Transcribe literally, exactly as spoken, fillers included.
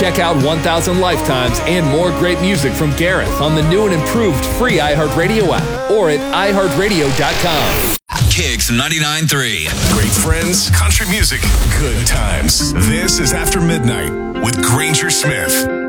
Check out one thousand Lifetimes and more great music from Gareth on the new and improved free iHeartRadio app or at i heart radio dot com. Kicks ninety-nine point three. Great friends, country music, good times. This is After Midnight with Granger Smith.